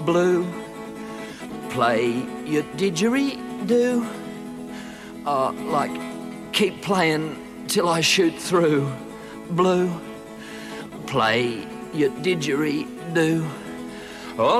Blue. Play your didgeridoo. Like, keep playing till I shoot through. Blue. Play your didgeridoo.